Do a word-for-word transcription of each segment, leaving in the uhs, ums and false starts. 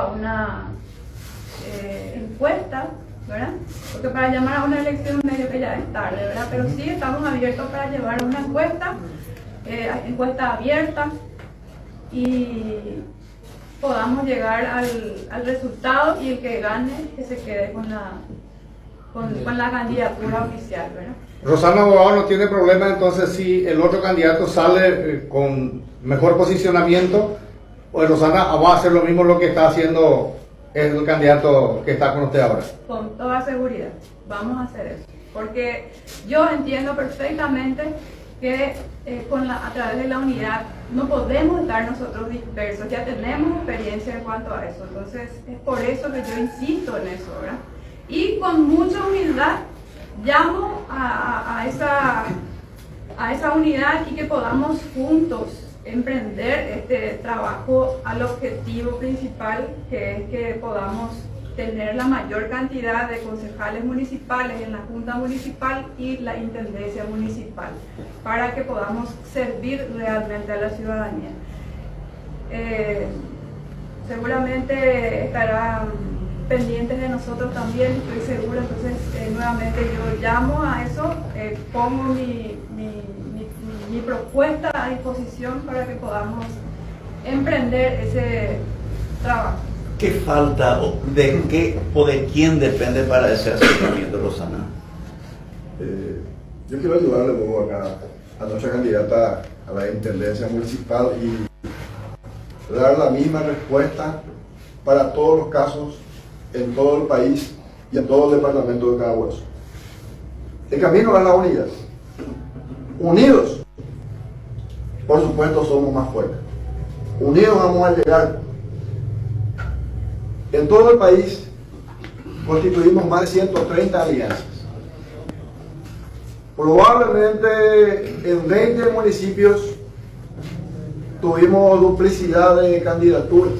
una eh, encuesta, ¿verdad? Porque para llamar a una elección medio que ya es tarde, ¿verdad? Pero sí estamos abiertos para llevar una encuesta, eh, encuesta abierta, y podamos llegar al, al resultado, y el que gane que se quede con la, con, con la candidatura oficial, ¿verdad? Rosana Abogado no tiene problema entonces si el otro candidato sale eh, con mejor posicionamiento, o Rosana va a hacer lo mismo lo que está haciendo el candidato que está con usted ahora. Con toda seguridad, vamos a hacer eso, porque yo entiendo perfectamente que eh, con la, a través de la unidad no podemos estar nosotros dispersos, ya tenemos experiencia en cuanto a eso, entonces es por eso que yo insisto en eso, ¿verdad? Y con mucha humildad llamo a, a, a, esa, a esa unidad, y que podamos juntos emprender este trabajo al objetivo principal, que es que podamos tener la mayor cantidad de concejales municipales en la Junta Municipal y la Intendencia Municipal, para que podamos servir realmente a la ciudadanía. Eh, seguramente estarán pendientes de nosotros también, estoy segura, entonces eh, nuevamente yo llamo a eso, eh, pongo mi, mi, mi, mi, mi propuesta a disposición para que podamos emprender ese trabajo. ¿Qué falta, o de qué o de quién depende para ese acercamiento, Rosana? Eh, yo quiero ayudarle un poco acá a nuestra candidata a la Intendencia Municipal y dar la misma respuesta para todos los casos en todo el país y en todo el departamento de Carabobo. El camino a la unidad. Unidos, por supuesto, somos más fuertes. Unidos vamos a llegar. En todo el país constituimos más de ciento treinta alianzas. Probablemente en veinte municipios tuvimos duplicidad de candidaturas.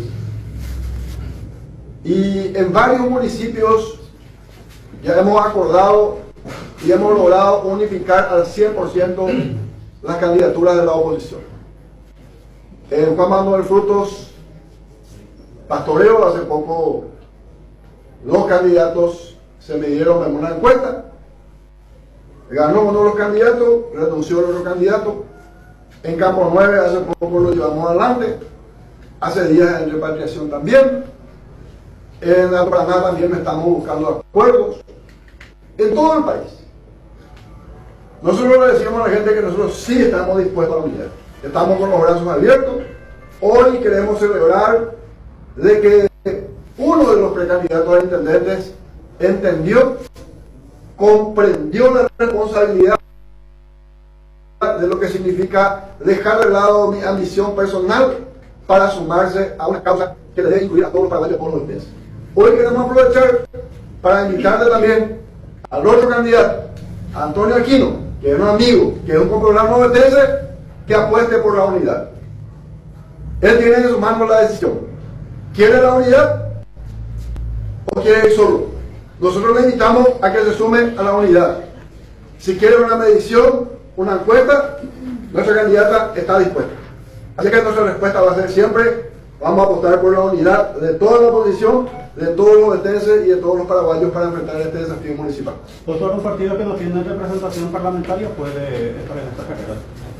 Y en varios municipios ya hemos acordado y hemos logrado unificar al cien por ciento las candidaturas de la oposición. En Juan Manuel Frutos Pastoreo, hace poco los candidatos se midieron en una encuesta, ganó uno de los candidatos, renunció el otro candidato. En Campo nueve hace poco lo llevamos adelante, hace días en Repatriación también. En la Paraná también estamos buscando acuerdos en todo el país. Nosotros le decimos a la gente que nosotros sí estamos dispuestos a la unidad, estamos con los brazos abiertos. Hoy queremos celebrar de que uno de los precandidatos a intendentes entendió, comprendió la responsabilidad de lo que significa dejar de lado mi ambición personal para sumarse a una causa que le debe incluir a todos los paraguayos por los meses. Hoy queremos aprovechar para invitarle también al otro candidato, a Antonio Aquino, que es un amigo, que es un compañero novetense, que apueste por la unidad. Él tiene en sus manos la decisión. ¿Quiere la unidad o quiere ir solo? Nosotros le invitamos a que se sumen a la unidad. Si quiere una medición, una encuesta, nuestra candidata está dispuesta. Así que nuestra respuesta va a ser siempre: vamos a apostar por la unidad de toda la oposición, de todos los vetenses y de todos los paraguayos para enfrentar este desafío municipal. ¿Pues todos los partidos que no tienen representación parlamentaria puede estar en esta carrera?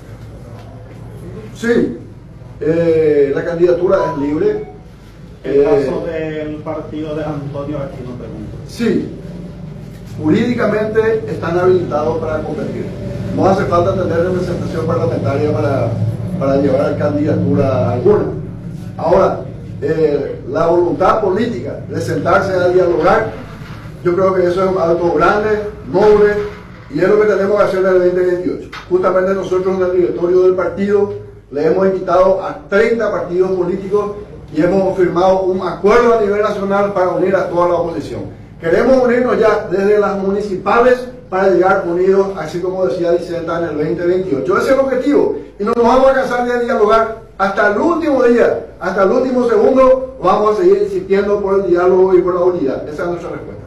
Sí, eh, la candidatura es libre. En el caso del partido de Antonio Aquino, pregunto. Sí, jurídicamente están habilitados para competir. No hace falta tener representación parlamentaria para, para llevar candidatura alguna. Ahora, eh, la voluntad política de sentarse a dialogar, yo creo que eso es algo grande, noble, y es lo que tenemos que hacer en el veinte veintiocho. Justamente nosotros en el directorio del partido le hemos invitado a treinta partidos políticos y hemos firmado un acuerdo a nivel nacional para unir a toda la oposición. Queremos unirnos ya desde las municipales para llegar unidos, así como decía Vicenta, en el veinte veintiocho. Ese es el objetivo, y no nos vamos a cansar de dialogar hasta el último día, hasta el último segundo. Vamos a seguir insistiendo por el diálogo y por la unidad. Esa es nuestra respuesta.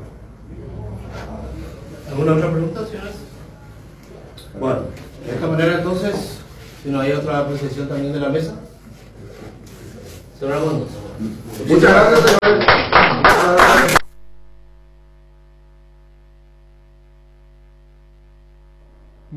¿Alguna otra pregunta, señores? Bueno, de esta manera entonces, si no hay otra apreciación también de la mesa, cerramos. Muchas gracias, señores.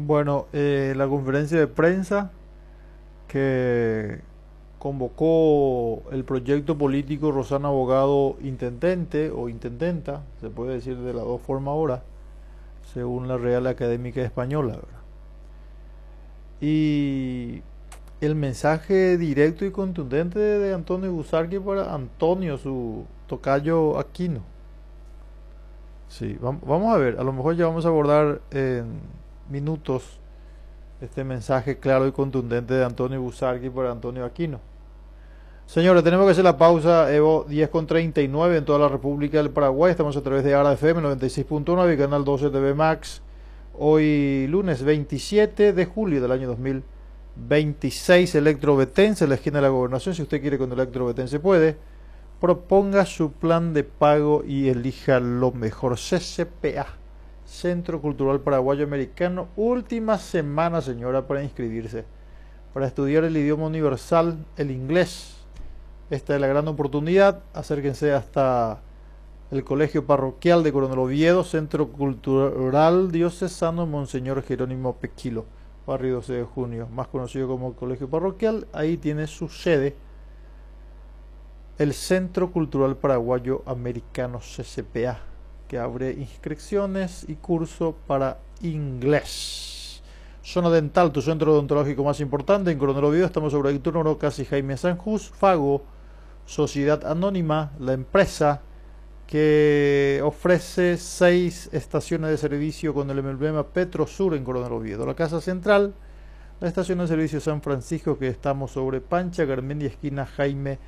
Bueno, eh, la conferencia de prensa que convocó el proyecto político Rosana Abogado Intendente o Intendenta, se puede decir de las dos formas ahora, según la Real Académica Española, ¿verdad? Y el mensaje directo y contundente de Antonio Busarqui para Antonio, su tocayo Aquino. Sí, vamos a ver, a lo mejor ya vamos a abordar en minutos este mensaje claro y contundente de Antonio Busarqui para Antonio Aquino. Señores, tenemos que hacer la pausa. Evo diez con treinta y nueve en toda la República del Paraguay. Estamos a través de ARA F M noventa y seis punto nueve y Canal doce T V Max. Hoy lunes veintisiete de julio del año dos mil veintiséis. Electrobetense, en la esquina de la Gobernación. Si usted quiere con Electrobetense puede. Proponga su plan de pago y elija lo mejor. C C P A, Centro Cultural Paraguayo Americano. Última semana, señora, para inscribirse, para estudiar el idioma universal, el inglés. Esta es la gran oportunidad. Acérquense hasta el Colegio Parroquial de Coronel Oviedo, Centro Cultural Diocesano Monseñor Jerónimo Pequilo, barrio doce de junio, más conocido como Colegio Parroquial. Ahí tiene su sede el Centro Cultural Paraguayo Americano, C C P A, que abre inscripciones y curso para inglés. Zona Dental, tu centro odontológico más importante en Coronel Oviedo. Estamos sobre Héctor Norocas y Jaime Sanjus. Fago, Sociedad Anónima, la empresa que ofrece seis estaciones de servicio con el emblema Petrosur en Coronel Oviedo. La Casa Central, la estación de servicio San Francisco, que estamos sobre Pancha Garmendia, esquina Jaime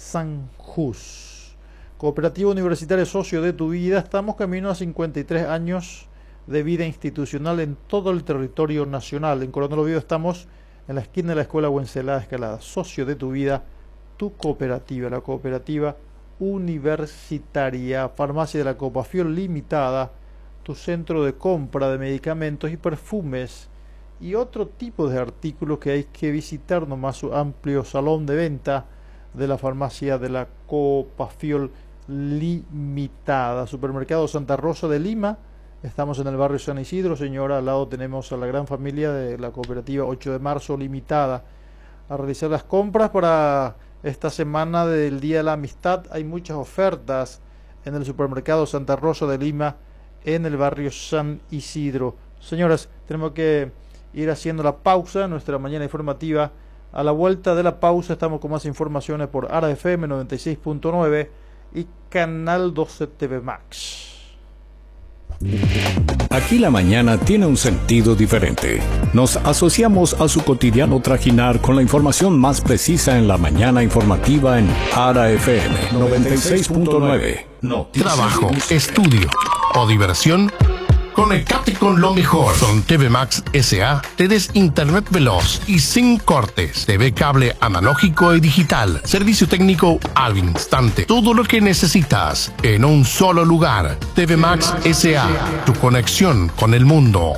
Sanjus. Cooperativa Universitaria Socio de tu Vida. Estamos camino a cincuenta y tres años de vida institucional en todo el territorio nacional. En Coronel Oviedo estamos en la esquina de la Escuela Wencelada Escalada. Socio de tu Vida, tu cooperativa, la cooperativa universitaria. Farmacia de la Copafiol Limitada, tu centro de compra de medicamentos y perfumes y otro tipo de artículos que hay que visitar, nomás su amplio salón de venta de la farmacia de la Copafiol Limitada. Supermercado Santa Rosa de Lima. Estamos en el barrio San Isidro, señora. Al lado tenemos a la gran familia de la cooperativa ocho de marzo Limitada. A realizar las compras para esta semana del Día de la Amistad. Hay muchas ofertas en el supermercado Santa Rosa de Lima, en el barrio San Isidro. Señoras, tenemos que ir haciendo la pausa en nuestra mañana informativa. A la vuelta de la pausa estamos con más informaciones por ARA F M noventa y seis punto nueve y Canal doce T V Max. Aquí la mañana tiene un sentido diferente. Nos asociamos a su cotidiano trajinar con la información más precisa en la mañana informativa en ARA F M noventa y seis punto nueve. Trabajo, estudio o diversión. Conectate con lo mejor. Con T V Max S A tenés internet veloz y sin cortes. T V cable analógico y digital. Servicio técnico al instante. Todo lo que necesitas en un solo lugar. T V Max S A. Tu conexión con el mundo.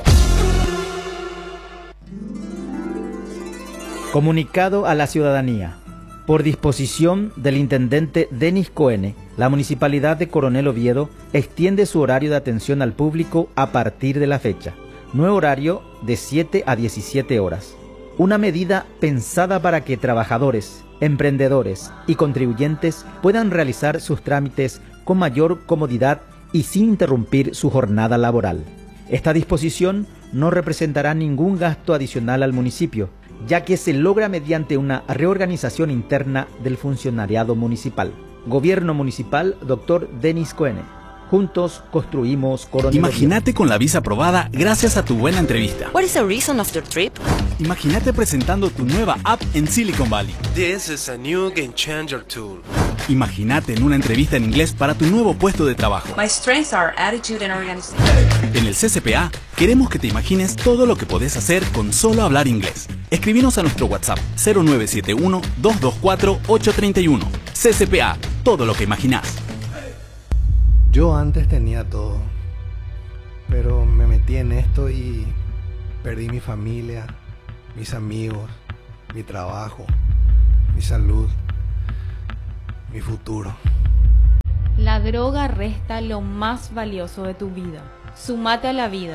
Comunicado a la ciudadanía. Por disposición del intendente Denis Coene, la Municipalidad de Coronel Oviedo extiende su horario de atención al público a partir de la fecha. Nuevo horario de siete a diecisiete horas. Una medida pensada para que trabajadores, emprendedores y contribuyentes puedan realizar sus trámites con mayor comodidad y sin interrumpir su jornada laboral. Esta disposición no representará ningún gasto adicional al municipio, ya que se logra mediante una reorganización interna del funcionariado municipal. Gobierno Municipal, doctor Denis Coene. Juntos construimos Coronel. Imagínate con la visa aprobada gracias a tu buena entrevista. What is the reason of your trip? Imagínate presentando tu nueva app en Silicon Valley. This is a new game changer tool. Imagínate en una entrevista en inglés para tu nuevo puesto de trabajo. My strengths are attitude and organization. En el C C P A queremos que te imagines todo lo que podés hacer con solo hablar inglés. Escribinos a nuestro WhatsApp cero nueve siete uno, dos dos cuatro, ocho tres uno. C C P A, todo lo que imaginás. Yo antes tenía todo, pero me metí en esto y perdí mi familia, mis amigos, mi trabajo, mi salud, mi futuro. La droga resta lo más valioso de tu vida. Sumate a la vida.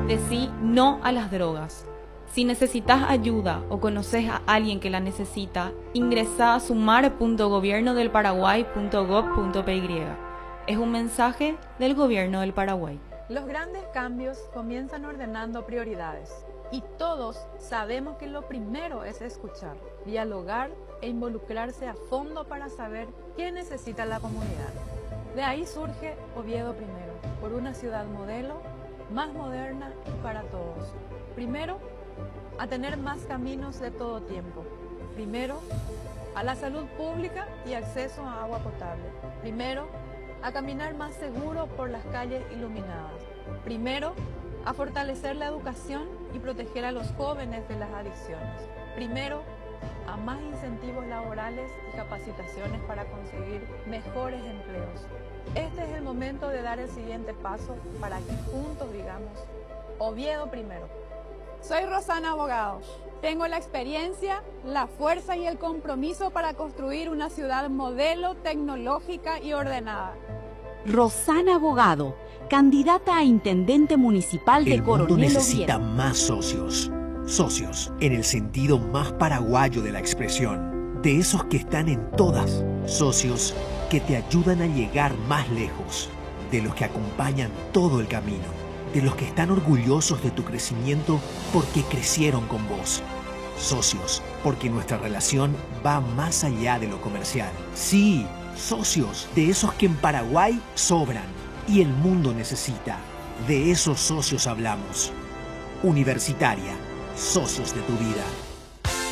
Decí no a las drogas. Si necesitas ayuda o conoces a alguien que la necesita, ingresa a sumar punto gobierno del paraguay punto gob punto p y. Es un mensaje del Gobierno del Paraguay. Los grandes cambios comienzan ordenando prioridades y todos sabemos que lo primero es escuchar, dialogar e involucrarse a fondo para saber qué necesita la comunidad. De ahí surge Oviedo Primero, por una ciudad modelo, más moderna y para todos. Primero, a tener más caminos de todo tiempo. Primero, a la salud pública y acceso a agua potable. Primero, a caminar más seguro por las calles iluminadas. Primero, a fortalecer la educación y proteger a los jóvenes de las adicciones. Primero, a más incentivos laborales y capacitaciones para conseguir mejores empleos. Este es el momento de dar el siguiente paso para que juntos digamos Oviedo Primero. Soy Rosana Abogado. Tengo la experiencia, la fuerza y el compromiso para construir una ciudad modelo, tecnológica y ordenada. Rosana Abogado, candidata a Intendente Municipal de Coronel Oviedo. El mundo necesita más socios. Socios, en el sentido más paraguayo de la expresión. De esos que están en todas. Socios que te ayudan a llegar más lejos. De los que acompañan todo el camino. De los que están orgullosos de tu crecimiento porque crecieron con vos. Socios, porque nuestra relación va más allá de lo comercial. Sí, socios, de esos que en Paraguay sobran y el mundo necesita. De esos socios hablamos. Universitaria, socios de tu vida.